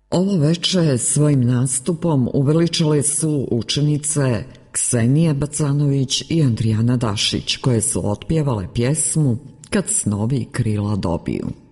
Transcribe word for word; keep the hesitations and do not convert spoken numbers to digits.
Ovo veče svojim nastupom uveličale su učenice Ksenija Bacanović i Andrijana Dašić, koje su otpjevale pjesmu Kad snovi krila dobiju.